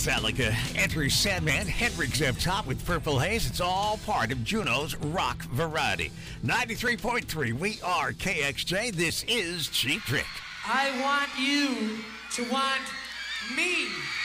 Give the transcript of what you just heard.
Metallica, Enter Sandman, Hendrix up top with Purple Haze. It's all part of Juno's rock variety. 93.3, we are KXJ. This is Cheap Trick. I want you to want me.